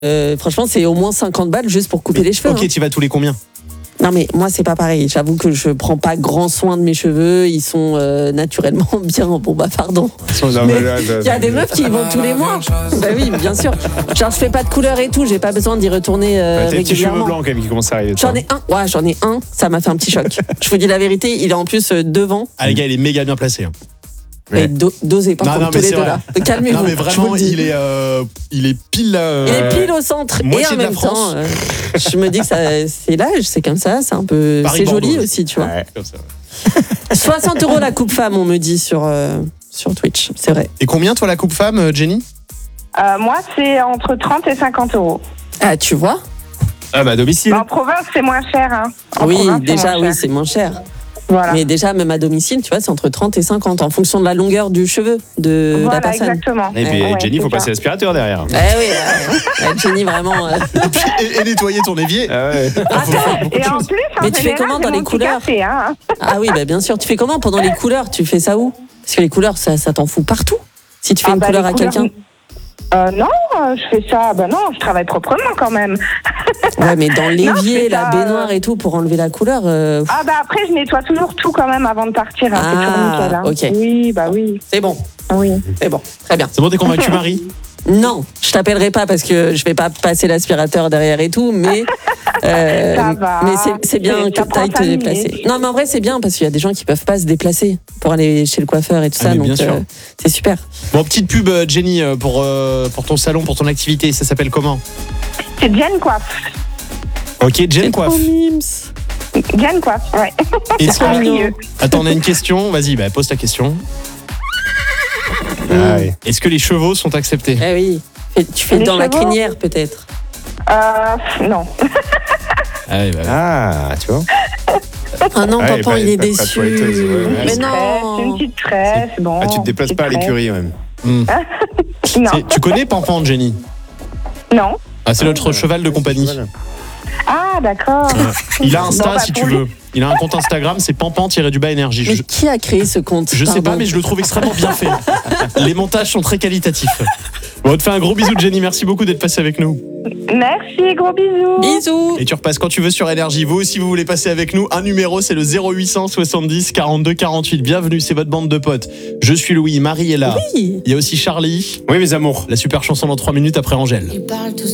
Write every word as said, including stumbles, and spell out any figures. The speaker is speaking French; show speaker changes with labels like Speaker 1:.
Speaker 1: Euh, franchement, c'est au moins cinquante balles juste pour couper les cheveux.
Speaker 2: Ok,
Speaker 1: hein.
Speaker 2: tu vas tous les combien?
Speaker 1: Non mais moi c'est pas pareil, j'avoue que je prends pas grand soin de mes cheveux, ils sont euh, naturellement bien, bon bah pardon. Mais il y a des meufs qui y vont tous les mois. Bah oui, bien sûr. Genre je fais pas de couleur et tout, j'ai pas besoin d'y retourner euh,
Speaker 3: T'as des petits cheveux
Speaker 1: régulièrement.
Speaker 3: blancs quand même qui commencent à arriver.
Speaker 1: J'en ai un, ouais j'en ai un, ça m'a fait un petit choc. Je vous dis la vérité, il est en plus euh, devant.
Speaker 2: Ah les gars, il est méga bien placé. Hein.
Speaker 1: Et do- dosé par
Speaker 2: Non,
Speaker 1: contre
Speaker 2: non,
Speaker 1: tous
Speaker 2: mais
Speaker 1: les
Speaker 2: c'est
Speaker 1: deux
Speaker 2: vrai.
Speaker 1: là. Calmez-vous.
Speaker 2: Non mais
Speaker 1: je vous
Speaker 2: vraiment,
Speaker 1: le dis.
Speaker 2: il est, euh, il est pile là. euh,
Speaker 1: Il est pile au centre et
Speaker 2: moitié
Speaker 1: en
Speaker 2: de la
Speaker 1: même
Speaker 2: France.
Speaker 1: temps, euh, je me dis que ça, c'est l'âge, c'est comme ça, c'est un peu,
Speaker 2: Paris,
Speaker 1: c'est joli
Speaker 2: Bordeaux.
Speaker 1: aussi, tu vois.
Speaker 3: Ouais, comme ça. Ouais.
Speaker 1: soixante euros la coupe femme, on me dit sur euh, sur Twitch, c'est vrai.
Speaker 2: Et combien toi la coupe femme, euh, Jenny?
Speaker 4: Euh, moi, c'est entre trente et cinquante euros.
Speaker 1: Ah, tu vois?
Speaker 3: Ah bah domicile.
Speaker 4: En province, c'est moins cher. Hein. En
Speaker 1: Oui,
Speaker 4: province, c'est
Speaker 1: déjà,
Speaker 4: moins
Speaker 1: oui,
Speaker 4: cher.
Speaker 1: c'est moins cher.
Speaker 4: Voilà,
Speaker 1: Mais déjà, même à domicile, tu vois, c'est entre trente et cinquante en fonction de la longueur du cheveu de
Speaker 4: voilà
Speaker 1: la personne.
Speaker 4: exactement.
Speaker 3: Et puis
Speaker 4: Ouais,
Speaker 3: Jenny,
Speaker 4: c'est
Speaker 3: faut
Speaker 4: ça.
Speaker 3: passer l'aspirateur derrière.
Speaker 1: Eh oui, euh, euh, Jenny, vraiment. euh.
Speaker 2: et, et nettoyer ton évier.
Speaker 3: Ah ouais.
Speaker 1: Attends,
Speaker 4: Et en plus, en
Speaker 1: Mais tu fais
Speaker 4: général,
Speaker 1: comment dans
Speaker 4: c'est
Speaker 1: les
Speaker 4: mon petit
Speaker 1: couleurs
Speaker 4: café, hein.
Speaker 1: ah oui, bah, bien sûr. Tu fais comment pendant les couleurs? Tu fais ça où? Parce que les couleurs, ça, ça t'en fout partout. Si tu fais
Speaker 4: Ah
Speaker 1: une
Speaker 4: bah,
Speaker 1: couleur
Speaker 4: les
Speaker 1: à
Speaker 4: couleurs,
Speaker 1: quelqu'un.
Speaker 4: euh, Non, euh, je fais ça. Bah non, je travaille proprement quand même.
Speaker 1: Ouais, mais dans
Speaker 4: je
Speaker 1: l'évier,
Speaker 4: fais
Speaker 1: la
Speaker 4: ça,
Speaker 1: baignoire
Speaker 4: euh,
Speaker 1: et tout, pour enlever la couleur. euh,
Speaker 4: Ah bah après, je nettoie toujours tout quand même avant de partir. Hein. C'est toujours
Speaker 1: Ah,
Speaker 4: nickel. Hein.
Speaker 1: ok.
Speaker 4: Oui, bah oui.
Speaker 1: C'est bon,
Speaker 4: Oui.
Speaker 1: c'est bon. Très bien.
Speaker 2: C'est bon, t'es convaincu, Marie?
Speaker 1: Non, je t'appellerai pas parce que je vais pas passer l'aspirateur derrière et tout, mais euh,
Speaker 4: Ça va.
Speaker 1: mais c'est, c'est bien
Speaker 4: C'est-
Speaker 1: que
Speaker 4: ça
Speaker 1: tu
Speaker 4: prend
Speaker 1: ailles te
Speaker 4: cinq minutes.
Speaker 1: déplacer. Non, mais en vrai c'est bien parce qu'il y a des gens qui peuvent pas se déplacer pour aller chez le coiffeur et tout
Speaker 2: Ah,
Speaker 1: ça,
Speaker 2: mais
Speaker 1: donc
Speaker 2: bien sûr.
Speaker 1: euh, c'est super.
Speaker 2: Bon, petite pub, euh, Jenny, euh, pour, euh, pour ton salon, pour ton activité. Ça s'appelle comment?
Speaker 4: C'est Jen Coiffe.
Speaker 2: Ok, Jen
Speaker 1: C'est
Speaker 2: Coiffe.
Speaker 1: trop mimes.
Speaker 4: Jen Coiffe, ouais.
Speaker 2: Est-ce
Speaker 1: trop
Speaker 2: que-
Speaker 1: mignon.
Speaker 2: Attends, on a une question. Vas-y, bah, pose ta question.
Speaker 3: Ah ouais.
Speaker 2: Est-ce que les chevaux sont acceptés?
Speaker 1: Eh oui. Et tu fais
Speaker 4: Les
Speaker 1: dans la
Speaker 4: chevaux
Speaker 1: crinière peut-être.
Speaker 4: Euh, non.
Speaker 2: Ah, ouais, bah,
Speaker 3: Ah, tu vois.
Speaker 1: Ah non,
Speaker 3: Ouais,
Speaker 1: papa
Speaker 3: pas-
Speaker 1: il est
Speaker 3: pas- pas
Speaker 1: déçu.
Speaker 3: toiletteuse, ouais, ouais.
Speaker 1: Mais
Speaker 4: C'est une
Speaker 1: non.
Speaker 4: petite tresse, bon.
Speaker 3: Ah, tu te déplaces
Speaker 4: petite
Speaker 3: pas à
Speaker 4: tresse.
Speaker 3: l'écurie même.
Speaker 2: hmm.
Speaker 4: Non.
Speaker 2: C'est- Tu connais Pampan, Jenny?
Speaker 4: Non.
Speaker 2: Ah, c'est notre cheval de compagnie.
Speaker 4: Ah, d'accord.
Speaker 2: Il a Insta
Speaker 4: Bon, bah,
Speaker 2: si tu
Speaker 4: pour lui.
Speaker 2: veux. Il a un compte Instagram, c'est pampan-du-bas énergie.
Speaker 1: Mais
Speaker 2: Je,
Speaker 1: qui a créé ce compte?
Speaker 2: je sais
Speaker 1: Pardon.
Speaker 2: pas, mais je le trouve extrêmement bien fait. Les montages sont très qualitatifs. Bon, on te fait un gros bisou, Jenny. Merci beaucoup d'être passé avec nous.
Speaker 4: Merci, gros bisous.
Speaker 1: Bisous.
Speaker 2: Et tu repasses quand tu veux sur Énergie. Vous aussi, vous voulez passer avec nous. Un numéro, c'est le zéro huit cent soixante-dix quarante-deux quarante-huit. Bienvenue, c'est votre bande de potes. Je suis Louis, Marie est là.
Speaker 1: Oui.
Speaker 2: Il y a aussi Charlie.
Speaker 3: Oui, mes amours.
Speaker 2: La super chanson dans trois minutes après Angèle.
Speaker 5: Ils parlent tous